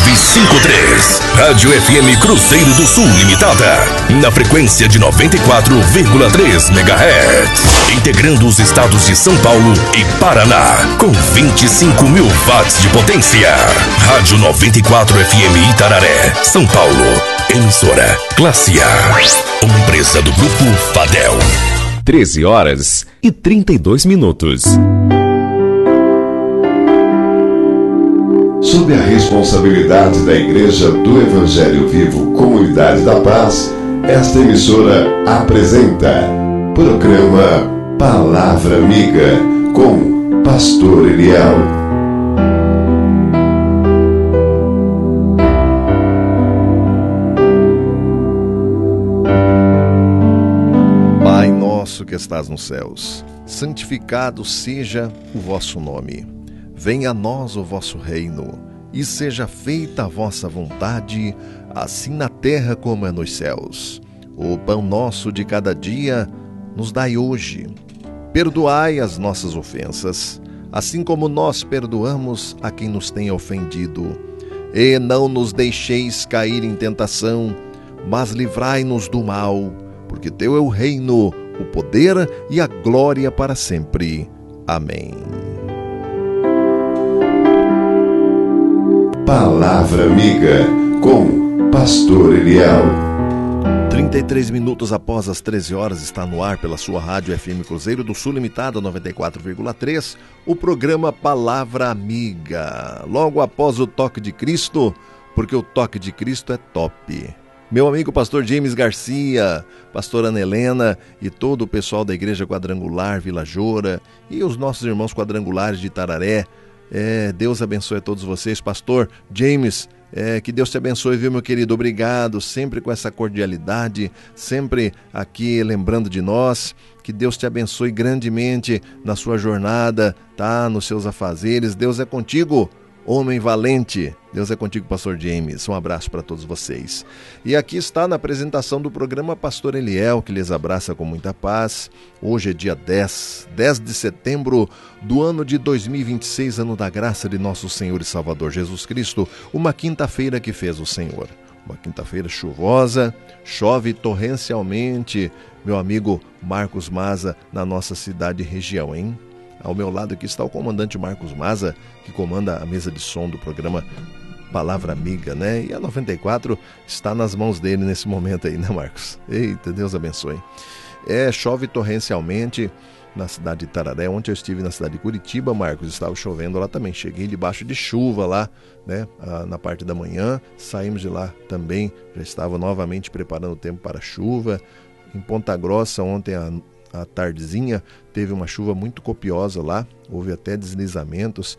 953. Rádio FM Cruzeiro do Sul Limitada. Na frequência de 94,3 MHz. Integrando os estados de São Paulo e Paraná. Com 25 mil watts de potência. Rádio 94 FM Itararé, São Paulo. Emissora Classe A. Uma empresa do Grupo Fadel. 13 horas e 32 minutos. Sob a responsabilidade da Igreja do Evangelho Vivo Comunidade da Paz, esta emissora apresenta programa Palavra Amiga com Pastor Eliel. Pai nosso que estás nos céus, santificado seja o vosso nome. Venha a nós o vosso reino, e seja feita a vossa vontade, assim na terra como é nos céus. O pão nosso de cada dia nos dai hoje. Perdoai as nossas ofensas, assim como nós perdoamos a quem nos tem ofendido. E não nos deixeis cair em tentação, mas livrai-nos do mal, porque teu é o reino, o poder e a glória para sempre. Amém. Palavra Amiga com Pastor Eliel. 33 minutos após as 13 horas está no ar pela sua rádio FM Cruzeiro do Sul Limitada 94,3 o programa Palavra Amiga. Logo após o toque de Cristo, porque o toque de Cristo é top. Meu amigo pastor James Garcia, pastora Ana Helena e todo o pessoal da Igreja Quadrangular Vila Joura e os nossos irmãos quadrangulares de Itararé. Deus abençoe a todos vocês. Pastor James, que Deus te abençoe, viu, meu querido? Obrigado, sempre com essa cordialidade, sempre aqui lembrando de nós. Que Deus te abençoe grandemente na sua jornada, tá? Nos seus afazeres. Deus é contigo, homem valente. Deus é contigo, pastor James. Um abraço para todos vocês. E aqui está na apresentação do programa Pastor Eliel, que lhes abraça com muita paz. Hoje é dia 10 de setembro do ano de 2026, ano da graça de nosso Senhor e Salvador Jesus Cristo. Uma quinta-feira que fez o Senhor. Uma quinta-feira chuvosa, chove torrencialmente, meu amigo Marcos Maza, na nossa cidade e região, hein? Ao meu lado aqui está o comandante Marcos Maza, que comanda a mesa de som do programa Palavra Amiga, né? E a 94 está nas mãos dele nesse momento aí, né, Marcos? Eita, Deus abençoe. Chove torrencialmente na cidade de Itararé. Ontem eu estive na cidade de Curitiba, Marcos, estava chovendo lá também. Cheguei debaixo de chuva lá, né? Na parte da manhã, saímos de lá também, já estava novamente preparando o tempo para a chuva. Em Ponta Grossa, ontem à tardezinha, teve uma chuva muito copiosa lá, houve até deslizamentos.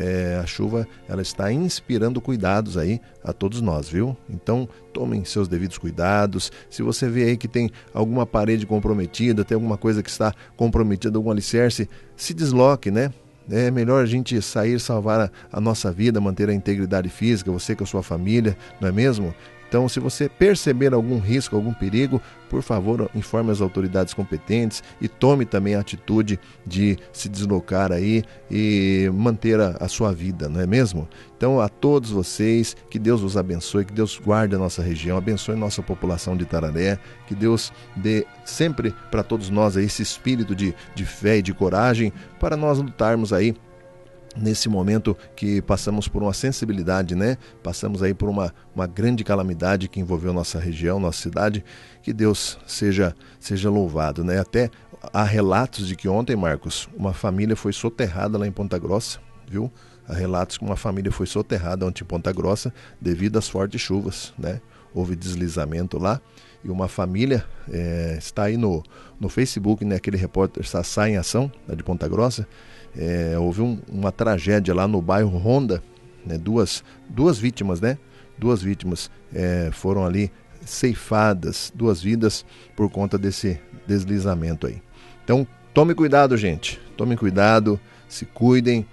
A chuva, ela está inspirando cuidados aí a todos nós, viu? Então, tomem seus devidos cuidados. Se você vê aí que tem alguma parede comprometida, tem alguma coisa que está comprometida, algum alicerce, se desloque, né? É melhor a gente sair, salvar a nossa vida, manter a integridade física, você com a sua família, não é mesmo? Então, se você perceber algum risco, algum perigo, por favor, informe as autoridades competentes e tome também a atitude de se deslocar aí e manter a sua vida, não é mesmo? Então, a todos vocês, que Deus os abençoe, que Deus guarde a nossa região, abençoe a nossa população de Itararé, que Deus dê sempre para todos nós aí esse espírito de fé e de coragem para nós lutarmos aí nesse momento que passamos por uma sensibilidade, né? Passamos aí por uma grande calamidade que envolveu nossa região, nossa cidade. Que Deus seja louvado, né? Até há relatos de que ontem, Marcos, uma família foi soterrada lá em Ponta Grossa, viu? Há relatos que uma família foi soterrada ontem em Ponta Grossa devido às fortes chuvas, né? Houve deslizamento lá e uma família está aí no Facebook, né? Aquele repórter Sassá em Ação, lá de Ponta Grossa. Houve uma tragédia lá no bairro Honda, né? Duas vítimas, né? Duas vítimas foram ali ceifadas, 2 vidas por conta desse deslizamento aí. Então, tome cuidado, gente. Tome cuidado, se cuidem.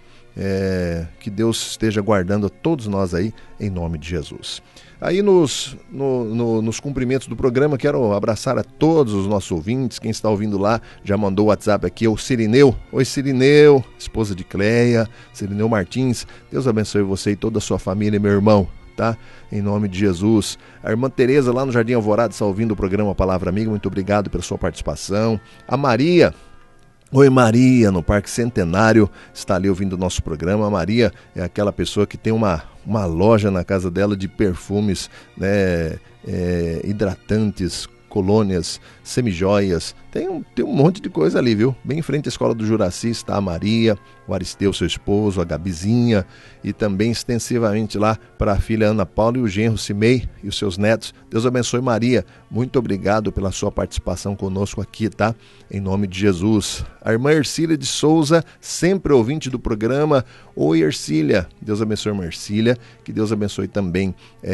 Que Deus esteja guardando a todos nós aí, em nome de Jesus. Aí nos cumprimentos do programa, quero abraçar a todos os nossos ouvintes. Quem está ouvindo lá já mandou o WhatsApp aqui, é o Cirineu. Oi, Cirineu, esposa de Cleia, Cirineu Martins. Deus abençoe você e toda a sua família, meu irmão. tá? Em nome de Jesus. A irmã Tereza lá no Jardim Alvorada está ouvindo o programa Palavra Amiga, muito obrigado pela sua participação. A Maria, oi Maria, no Parque Centenário, está ali ouvindo o nosso programa. A Maria é aquela pessoa que tem uma loja na casa dela de perfumes, né, hidratantes, colônias, semijoias, tem um monte de coisa ali, viu? Bem em frente à Escola do Juraci está a Maria, o Aristeu, seu esposo, a Gabizinha, e também extensivamente lá para a filha Ana Paula e o genro Cimei e os seus netos. Deus abençoe, Maria. Muito obrigado pela sua participação conosco aqui, tá? Em nome de Jesus. A irmã Ercília de Souza, sempre ouvinte do programa. Oi, Ercília. Deus abençoe a irmã Ercília. Que Deus abençoe também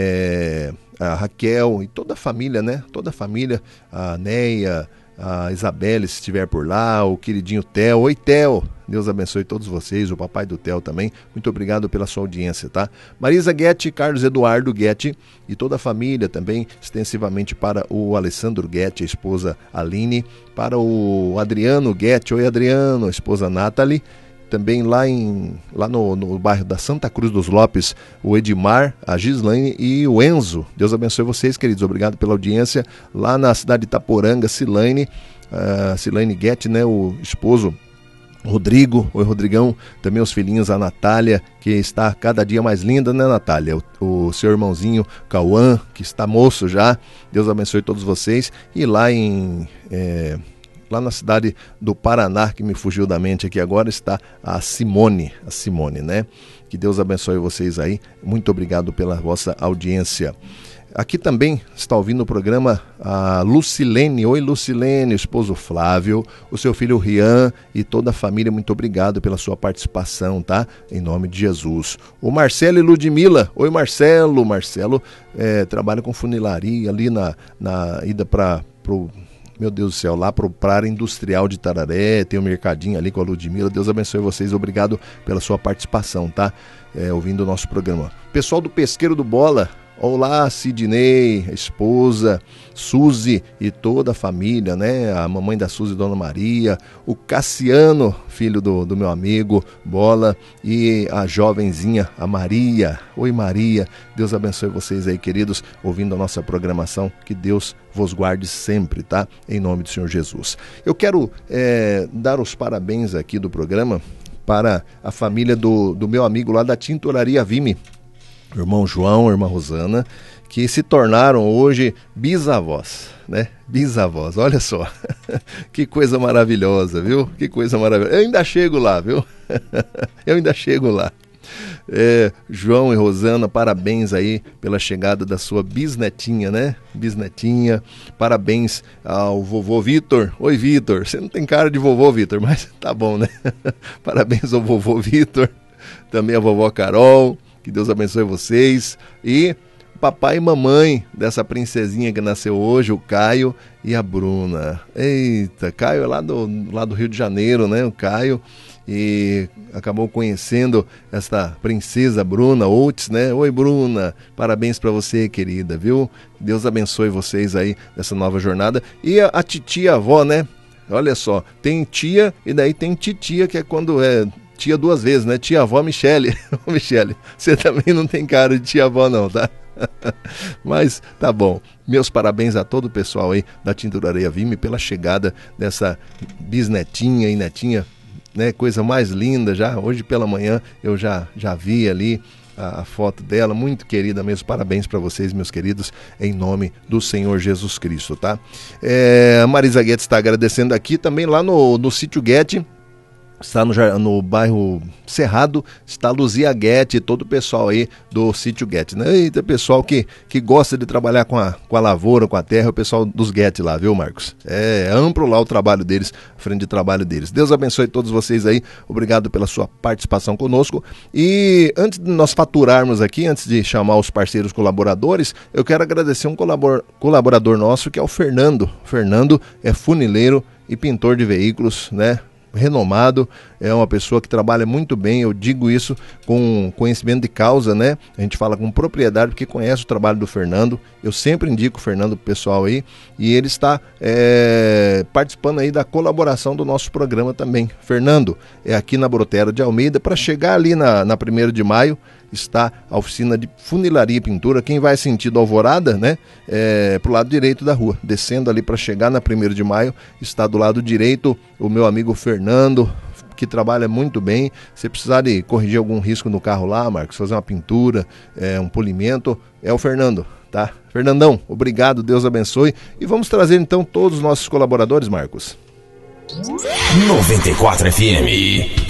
a Raquel e toda a família, né? Toda a família, a Neia, a Isabelle, se estiver por lá, o queridinho Theo. Oi, Theo. Deus abençoe todos vocês, o papai do Theo também. Muito obrigado pela sua audiência, tá? Marisa Guetti, Carlos Eduardo Guetti e toda a família também, extensivamente para o Alessandro Guetti, a esposa Aline, para o Adriano Guetti. Oi, Adriano, a esposa Nathalie. Também lá no bairro da Santa Cruz dos Lopes, o Edmar, a Gislaine e o Enzo. Deus abençoe vocês, queridos. Obrigado pela audiência. Lá na cidade de Itaporanga, Silane Guetti, né, o esposo Rodrigo. Oi, Rodrigão. Também os filhinhos, a Natália, que está cada dia mais linda, né, Natália? O seu irmãozinho Cauã, que está moço já. Deus abençoe todos vocês. E lá lá na cidade do Paraná, que me fugiu da mente aqui agora, está a Simone, né? Que Deus abençoe vocês aí. Muito obrigado pela vossa audiência. Aqui também está ouvindo o programa a Lucilene. Oi, Lucilene, o esposo Flávio, o seu filho Rian e toda a família. Muito obrigado pela sua participação, tá? Em nome de Jesus. O Marcelo e Ludmila. Oi, Marcelo. Marcelo trabalha com funilaria ali na ida pro... Meu Deus do céu, lá pro Praia Industrial de Tararé, tem um mercadinho ali com a Ludmila. Deus abençoe vocês, obrigado pela sua participação, tá? Ouvindo o nosso programa. Pessoal do Pesqueiro do Bola, olá, Sidney, a esposa, Suzy e toda a família, né? A mamãe da Suzy, Dona Maria, o Cassiano, filho do meu amigo Bola, e a jovenzinha, a Maria. Oi, Maria, Deus abençoe vocês aí, queridos, ouvindo a nossa programação, que Deus vos guarde sempre, tá? Em nome do Senhor Jesus. Eu quero dar os parabéns aqui do programa para a família do meu amigo lá da Tinturaria Vime, o irmão João, a irmã Rosana, que se tornaram hoje bisavós, né? Bisavós, olha só, que coisa maravilhosa, viu? Que coisa maravilhosa. Eu ainda chego lá, viu? Eu ainda chego lá. João e Rosana, parabéns aí pela chegada da sua bisnetinha, né? Bisnetinha, parabéns ao vovô Vitor. Oi, Vitor, você não tem cara de vovô, Vitor, mas tá bom, né? Parabéns ao vovô Vitor, também a vovó Carol, que Deus abençoe vocês, e papai e mamãe dessa princesinha que nasceu hoje, o Caio e a Bruna. Eita, Caio é lá do Rio de Janeiro, né? O Caio, e acabou conhecendo esta princesa Bruna Oates, né? Oi, Bruna, parabéns para você, querida, viu? Deus abençoe vocês aí nessa nova jornada. E a titia avó, né? Olha só, tem tia e daí tem titia, que é quando tia duas vezes, né? Tia avó Michele. Michele, você também não tem cara de tia avó não, tá? Mas tá bom, meus parabéns a todo o pessoal aí da Tinturaria Vime pela chegada dessa bisnetinha e netinha, né? Coisa mais linda. Já hoje pela manhã eu já vi ali a foto dela, muito querida mesmo. Parabéns para vocês, meus queridos, em nome do Senhor Jesus Cristo, tá? A Marisa Guedes está agradecendo aqui também lá no Sítio Guetti. Está no bairro Cerrado, está Luzia Guetti, todo o pessoal aí do Sítio Guetti, né? Eita, pessoal que gosta de trabalhar com a lavoura, com a terra, o pessoal dos Guetti lá, viu, Marcos? É amplo lá o trabalho deles, a frente de trabalho deles. Deus abençoe todos vocês aí, obrigado pela sua participação conosco. E antes de nós faturarmos aqui, antes de chamar os parceiros colaboradores, eu quero agradecer um colaborador nosso, que é o Fernando. Fernando é funileiro e pintor de veículos, né? Renomado, é uma pessoa que trabalha muito bem, eu digo isso com conhecimento de causa, né? A gente fala com propriedade porque conhece o trabalho do Fernando. Eu sempre indico o Fernando pro pessoal aí, e ele está participando aí da colaboração do nosso programa também. Fernando é aqui na Brotero de Almeida, para chegar ali na 1º de maio, está a oficina de funilaria e pintura. Quem vai sentido Alvorada, né, pro lado direito da rua, descendo ali para chegar na 1º de maio, está do lado direito o meu amigo Fernando, que trabalha muito bem. Se precisar de corrigir algum risco no carro lá, Marcos, fazer uma pintura, um polimento, é o Fernando, tá? Fernandão, obrigado, Deus abençoe. E vamos trazer então todos os nossos colaboradores, Marcos. 94 FM.